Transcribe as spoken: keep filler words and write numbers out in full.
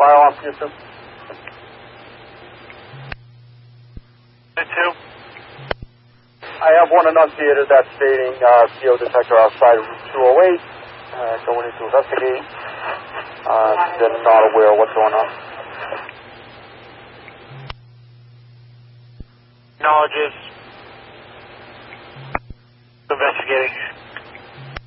fire alarm for you, too? Two. I have one enunciated that's stating uh, C O detector outside of Route two oh eight. Uh, going in to investigate. Uh, they're not aware of what's going on. Acknowledges. Investigating.